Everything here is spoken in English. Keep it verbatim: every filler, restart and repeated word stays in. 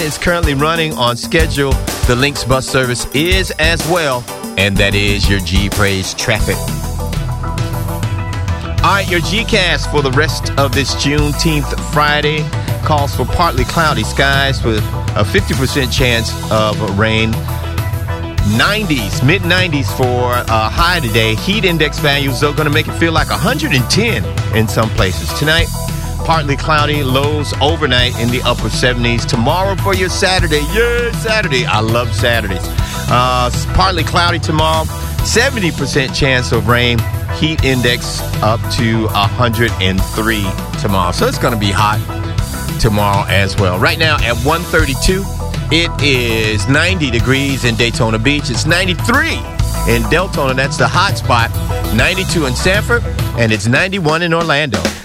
is currently running on schedule. The Lynx bus service is as well. And that is your G-Praise traffic. All right, your G-Cast for the rest of this Juneteenth Friday calls for partly cloudy skies with a fifty percent chance of rain. nineties, mid nineties for a high today. Heat index values are going to make it feel like one hundred ten in some places. Tonight, partly cloudy, lows overnight in the upper seventies. Tomorrow for your Saturday. Yay, Saturday. I love Saturdays. Uh, partly cloudy tomorrow. seventy percent chance of rain. Heat index up to one hundred three tomorrow. So it's going to be hot tomorrow as well. Right now at one thirty-two, it is ninety degrees in Daytona Beach. It's ninety-three in Deltona. That's the hot spot. ninety-two in Sanford, and it's ninety-one in Orlando.